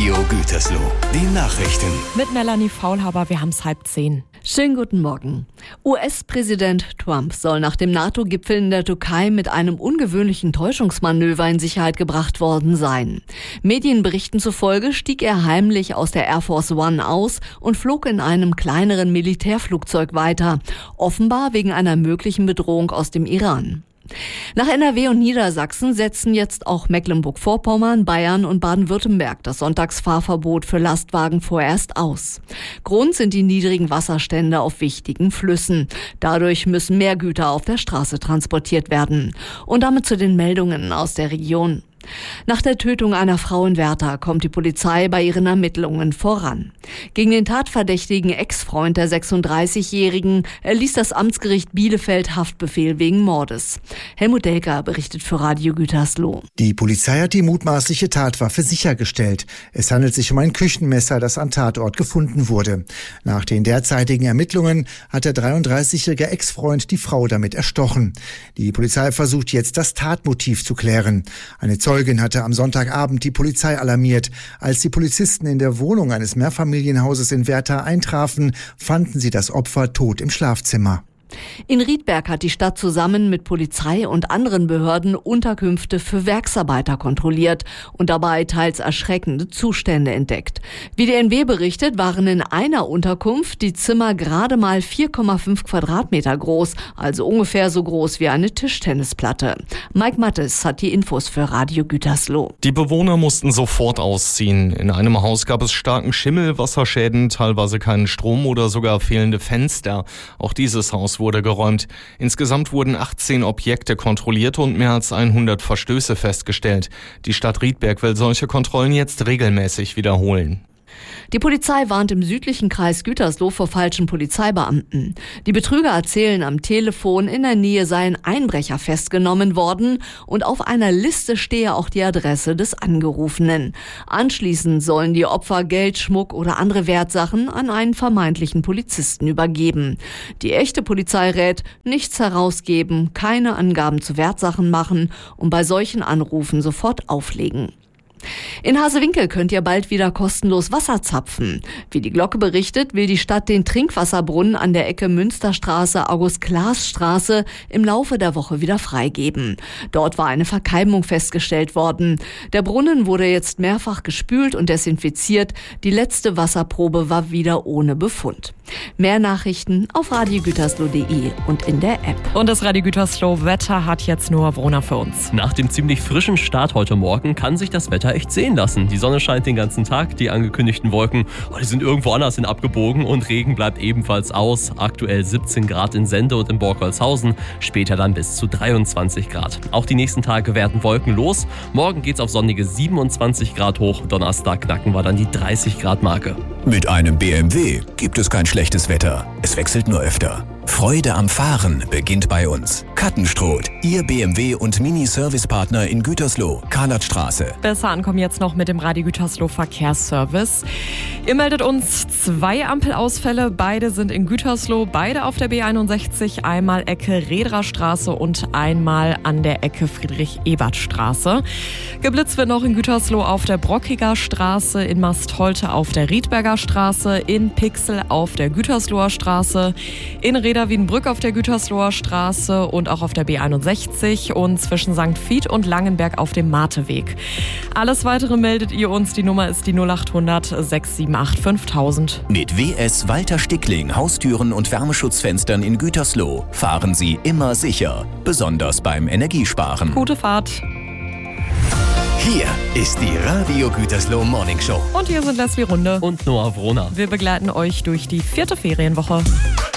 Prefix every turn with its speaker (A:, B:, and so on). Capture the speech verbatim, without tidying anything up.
A: Radio Gütersloh. Die Nachrichten.
B: Mit Melanie Faulhaber, wir haben es halb zehn.
C: Schönen guten Morgen. U S-Präsident Trump soll nach dem NATO-Gipfel in der Türkei mit einem ungewöhnlichen Täuschungsmanöver in Sicherheit gebracht worden sein. Medienberichten zufolge stieg er heimlich aus der Air Force One aus und flog in einem kleineren Militärflugzeug weiter, offenbar wegen einer möglichen Bedrohung aus dem Iran. Nach N R W und Niedersachsen setzen jetzt auch Mecklenburg-Vorpommern, Bayern und Baden-Württemberg das Sonntagsfahrverbot für Lastwagen vorerst aus. Grund sind die niedrigen Wasserstände auf wichtigen Flüssen. Dadurch müssen mehr Güter auf der Straße transportiert werden. Und damit zu den Meldungen aus der Region. Nach der Tötung einer Frau in Werther kommt die Polizei bei ihren Ermittlungen voran. Gegen den tatverdächtigen Ex-Freund der sechsunddreißigjährigen erließ das Amtsgericht Bielefeld Haftbefehl wegen Mordes. Helmut Delker berichtet für Radio Gütersloh.
D: Die Polizei hat die mutmaßliche Tatwaffe sichergestellt. Es handelt sich um ein Küchenmesser, das am Tatort gefunden wurde. Nach den derzeitigen Ermittlungen hat der dreiunddreißigjährige Ex-Freund die Frau damit erstochen. Die Polizei versucht jetzt, das Tatmotiv zu klären. Eine Zeugin hatte am Sonntagabend die Polizei alarmiert. Als die Polizisten in der Wohnung eines Mehrfamilienhauses in Werther eintrafen, fanden sie das Opfer tot im Schlafzimmer.
C: In Riedberg hat die Stadt zusammen mit Polizei und anderen Behörden Unterkünfte für Werksarbeiter kontrolliert und dabei teils erschreckende Zustände entdeckt. Wie die N W berichtet, waren in einer Unterkunft die Zimmer gerade mal vier Komma fünf Quadratmeter groß, also ungefähr so groß wie eine Tischtennisplatte. Mike Mattes hat die Infos für Radio Gütersloh.
E: Die Bewohner mussten sofort ausziehen. In einem Haus gab es starken Schimmel, Wasserschäden, teilweise keinen Strom oder sogar fehlende Fenster. Auch dieses Haus wurde geräumt. Insgesamt wurden achtzehn Objekte kontrolliert und mehr als hundert Verstöße festgestellt. Die Stadt Riedberg will solche Kontrollen jetzt regelmäßig wiederholen.
C: Die Polizei warnt im südlichen Kreis Gütersloh vor falschen Polizeibeamten. Die Betrüger erzählen am Telefon, in der Nähe seien Einbrecher festgenommen worden und auf einer Liste stehe auch die Adresse des Angerufenen. Anschließend sollen die Opfer Geld, Schmuck oder andere Wertsachen an einen vermeintlichen Polizisten übergeben. Die echte Polizei rät, nichts herausgeben, keine Angaben zu Wertsachen machen und bei solchen Anrufen sofort auflegen. In Hasewinkel könnt ihr bald wieder kostenlos Wasser zapfen. Wie die Glocke berichtet, will die Stadt den Trinkwasserbrunnen an der Ecke Münsterstraße, August-Klaas-Straße im Laufe der Woche wieder freigeben. Dort war eine Verkeimung festgestellt worden. Der Brunnen wurde jetzt mehrfach gespült und desinfiziert. Die letzte Wasserprobe war wieder ohne Befund. Mehr Nachrichten auf radio gütersloh punkt de und in der App.
B: Und das Radio Gütersloh Wetter hat jetzt nur Brunner für uns.
F: Nach dem ziemlich frischen Start heute Morgen kann sich das Wetter echt sehen lassen. Die Sonne scheint den ganzen Tag, die angekündigten Wolken, oh, die sind irgendwo anders hin abgebogen und Regen bleibt ebenfalls aus. Aktuell siebzehn Grad in Sende und in Borkholzhausen, später dann bis zu dreiundzwanzig Grad. Auch die nächsten Tage werden wolkenlos. Morgen geht's auf sonnige siebenundzwanzig Grad hoch. Donnerstag knacken wir dann die dreißig Grad Marke.
A: Mit einem B M W gibt es kein schlechtes Wetter. Es wechselt nur öfter. Freude am Fahren beginnt bei uns. Kattenstroth, Ihr B M W und Mini-Service-Partner in Gütersloh, Karlatstraße.
B: Besser ankommen jetzt noch mit dem Radio Gütersloh Verkehrsservice. Ihr meldet uns zwei Ampelausfälle. Beide sind in Gütersloh, beide auf der B einundsechzig. Einmal Ecke Redererstraße und einmal an der Ecke Friedrich-Ebert-Straße. Geblitzt wird noch in Gütersloh auf der Brockiger Straße, in Mastholte auf der Riedberger Straße, in Pixel auf der Gütersloher Straße, in Reda-Wiedenbrück auf der Gütersloher Straße und auch auf der B einundsechzig und zwischen Sankt Vith und Langenberg auf dem Mateweg. Alles Weitere meldet ihr uns. Die Nummer ist die null acht hundert sechs sieben acht fünftausend.
A: Mit W S Walter Stickling Haustüren und Wärmeschutzfenstern in Gütersloh fahren Sie immer sicher, besonders beim Energiesparen.
B: Gute Fahrt.
A: Hier ist die Radio Gütersloh Morning Show.
B: Und hier sind Leslie Runde
F: Und Noah Wroner.
B: Wir begleiten euch durch die vierte Ferienwoche.